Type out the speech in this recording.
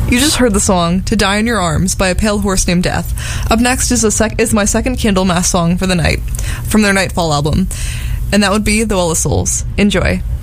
You just heard the song "To Die in Your Arms" by A Pale Horse Named Death. Up next is my second Candlemass song for the night, from their Nightfall album, and that would be "The Well of Souls." Enjoy.